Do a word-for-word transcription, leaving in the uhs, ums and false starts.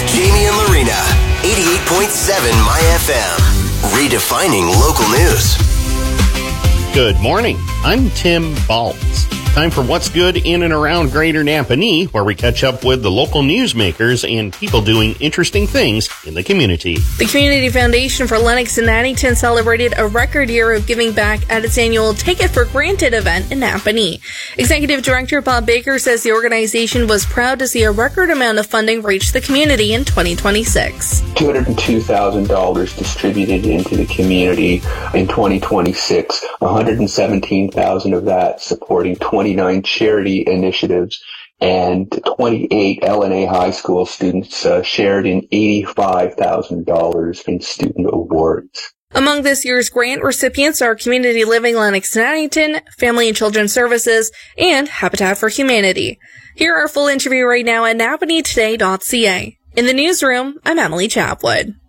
Jamie and Lorena, eighty-eight point seven My F M, redefining local news. Good morning. I'm Tim Baltz. Time for What's Good in and around Greater Napanee, where we catch up with the local newsmakers and people doing interesting things in the community. The Community Foundation for Lennox and Addington celebrated a record year of giving back at its annual Take It for Granted event in Napanee. Executive Director Bob Baker says the organization was proud to see a record amount of funding reach the community in twenty twenty-six. two hundred two thousand dollars distributed into the community in twenty twenty-six, one hundred seventeen thousand dollars of that supporting twenty-nine charity initiatives, and twenty-eight L N A high school students uh, shared in eighty-five thousand dollars in student awards. Among this year's grant recipients are Community Living Lennox and Addington, Family and Children's Services, and Habitat for Humanity. Hear our full interview right now at napanee today dot c a. In the newsroom, I'm Emily Chapwood.